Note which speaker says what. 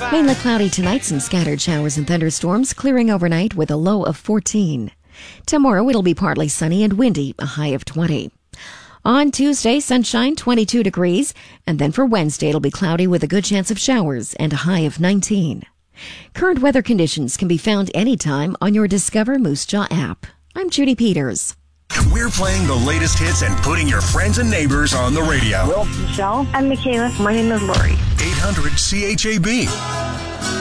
Speaker 1: Mainly cloudy tonight, some scattered showers and thunderstorms, clearing overnight with a low of 14. Tomorrow it'll be partly sunny and windy, a high of 20. On Tuesday, sunshine, 22 degrees, and then for Wednesday it'll be cloudy with a good chance of showers and a high of 19. Current weather conditions can be found anytime on your Discover Moose Jaw app. I'm Judy Peters.
Speaker 2: We're playing the latest hits and putting your friends and neighbors on the radio.
Speaker 3: Michelle. I'm Michaela. My name is Lori.
Speaker 2: 800 CHAB.